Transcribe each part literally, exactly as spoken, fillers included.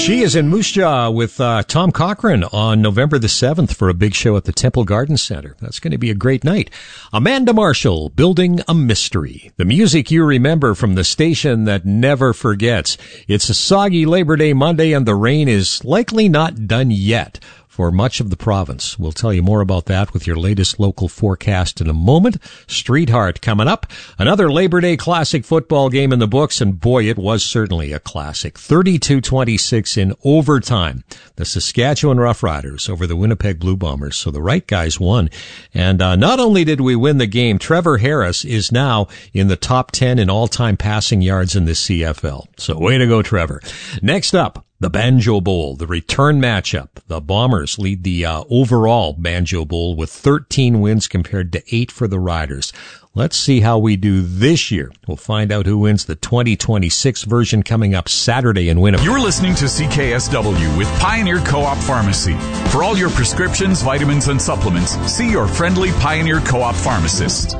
She is in Moose Jaw with uh, Tom Cochran on November the seventh for a big show at the Temple Garden Center. That's going to be a great night. Amanda Marshall, Building a Mystery. The music you remember from the station that never forgets. It's a soggy Labor Day Monday and the rain is likely not done yet for much of the province. We'll tell you more about that with your latest local forecast in a moment. Street Heart coming up. Another Labor Day classic football game in the books, and boy, it was certainly a classic. thirty-two twenty-six in overtime. The Saskatchewan Roughriders over the Winnipeg Blue Bombers. So the right guys won. And uh, not only did we win the game, Trevor Harris is now in the top ten in all-time passing yards in the C F L. So way to go, Trevor. Next up, the Banjo Bowl, the return matchup. The Bombers lead the uh, overall Banjo Bowl with thirteen wins compared to eight for the Riders. Let's see how we do this year. We'll find out who wins the twenty twenty-six version coming up Saturday in Winnipeg. You're listening to C K S W with Pioneer Co-op Pharmacy. For all your prescriptions, vitamins, and supplements, see your friendly Pioneer Co-op pharmacist.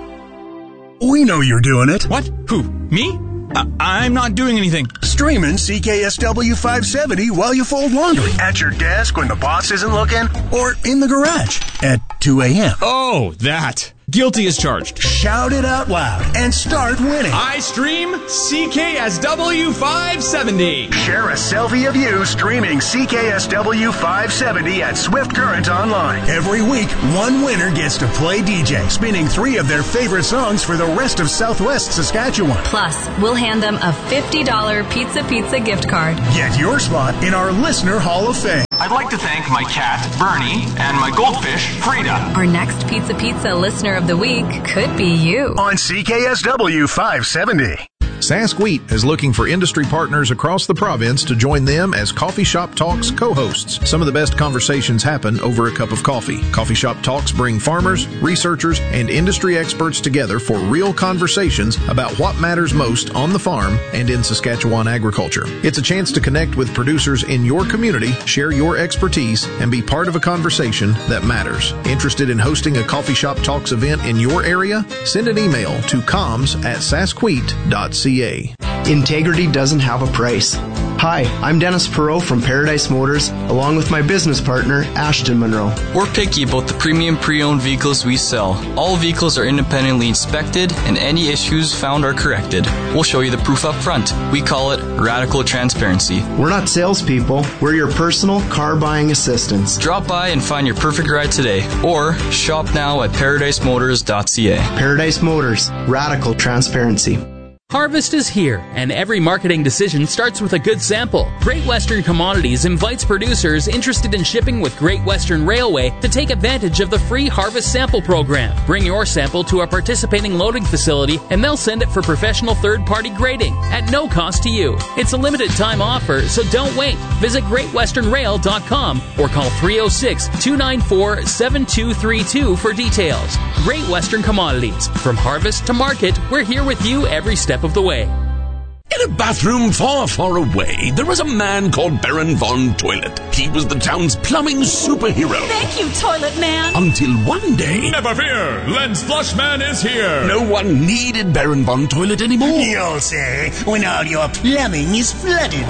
We know you're doing it. What? Who? Me? I- I'm not doing anything. Streaming C K S W five seventy while you fold laundry. At your desk when the boss isn't looking. Or in the garage at two a.m. Oh, that. Guilty as charged. Shout it out loud and start winning. I stream C K S W five seventy. Share a selfie of you streaming C K S W five seventy at Swift Current Online. Every week, one winner gets to play D J, spinning three of their favorite songs for the rest of Southwest Saskatchewan. Plus, we'll hand them a fifty dollars Pizza Pizza gift card. Get your spot in our Listener Hall of Fame. I'd like to thank my cat, Bernie, and my goldfish, Frida. Our next Pizza Pizza Listener of the Week could be you. On C K S W five seventy. Sask Wheat is looking for industry partners across the province to join them as Coffee Shop Talks co-hosts. Some of the best conversations happen over a cup of coffee. Coffee Shop Talks bring farmers, researchers, and industry experts together for real conversations about what matters most on the farm and in Saskatchewan agriculture. It's a chance to connect with producers in your community, share your expertise, and be part of a conversation that matters. Interested in hosting a Coffee Shop Talks event in your area? Send an email to comms at saskwheat dot c a. Integrity doesn't have a price. Hi, I'm Dennis Perot from Paradise Motors, along with my business partner, Ashton Monroe. We're picky about the premium pre-owned vehicles we sell. All vehicles are independently inspected, and any issues found are corrected. We'll show you the proof up front. We call it radical transparency. We're not salespeople. We're your personal car buying assistants. Drop by and find your perfect ride today, or shop now at paradise motors dot c a. Paradise Motors, radical transparency. Harvest is here, and every marketing decision starts with a good sample. Great Western Commodities invites producers interested in shipping with Great Western Railway to take advantage of the free Harvest Sample Program. Bring your sample to a participating loading facility, and they'll send it for professional third-party grading at no cost to you. It's a limited-time offer, so don't wait. Visit great western rail dot com or call three oh six, two nine four, seven two three two for details. Great Western Commodities. From harvest to market, we're here with you every step of the way. In a bathroom far, far away, there was a man called Baron Von Toilet. He was the town's plumbing superhero. Thank you, Toilet Man. Until one day... Never fear! Lens Flushman is here! No one needed Baron Von Toilet anymore. You'll say, when all your plumbing is flooded.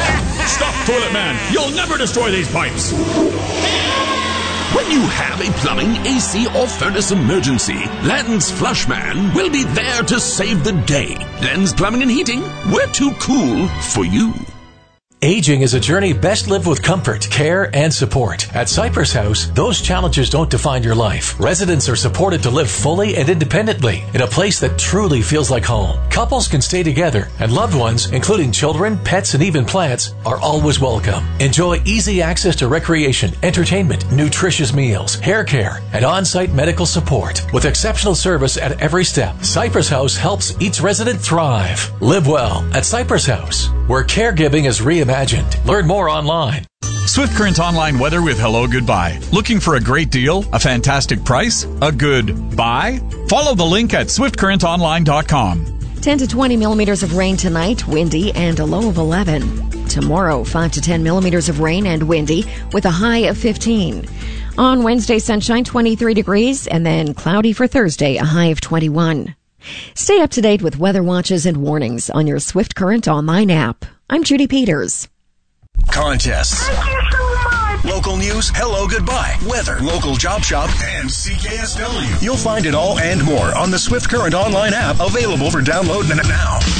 Stop, Toilet Man! You'll never destroy these pipes! When you have a plumbing, A C, or furnace emergency, Lens Flushman will be there to save the day. Lens Plumbing and Heating, we're too cool for you. Aging is a journey best lived with comfort, care, and support. At Cypress House, those challenges don't define your life. Residents are supported to live fully and independently in a place that truly feels like home. Couples can stay together, and loved ones, including children, pets, and even plants, are always welcome. Enjoy easy access to recreation, entertainment, nutritious meals, hair care, and on-site medical support. With exceptional service at every step, Cypress House helps each resident thrive. Live well at Cypress House, where caregiving is reimagined. Learn more online. Swift Current Online weather with Hello Goodbye. Looking for a great deal? A fantastic price? A good buy? Follow the link at swift current online dot com. ten to twenty millimeters of rain tonight, windy, and a low of eleven. Tomorrow, five to ten millimeters of rain and windy with a high of fifteen. On Wednesday, sunshine, twenty-three degrees, and then cloudy for Thursday, a high of twenty-one. Stay up to date with weather watches and warnings on your Swift Current Online app. I'm Judy Peters. Contests. Thank you so much. Local news, hello, goodbye, weather, local job shop, and C K S W. You'll find it all and more on the Swift Current online app, available for download now.